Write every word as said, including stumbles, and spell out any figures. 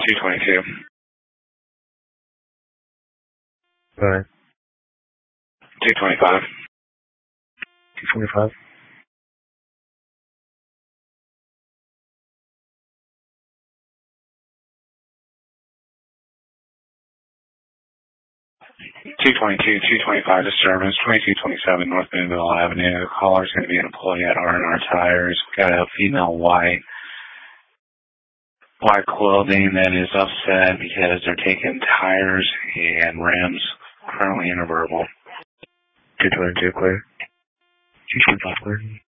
two twenty-two. Alright. two twenty-five. two twenty-five. two twenty-two, two twenty-five disturbance, twenty-two twenty-seven North Boonville Avenue. The caller's going to be an employee at R and R Tires. Got a female white, white clothing that is upset because they're taking tires and rims. Currently in a verbal. two twenty-two clear. two twenty-five clear.